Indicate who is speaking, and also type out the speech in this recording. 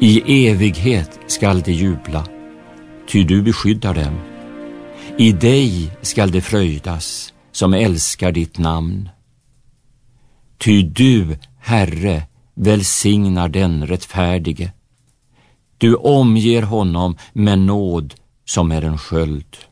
Speaker 1: I evighet skall de jubla, ty du beskyddar dem. I dig skall de fröjdas, som älskar ditt namn. Ty du, Herre, välsignar den rättfärdige. Du omger honom med nåd som är en sköld.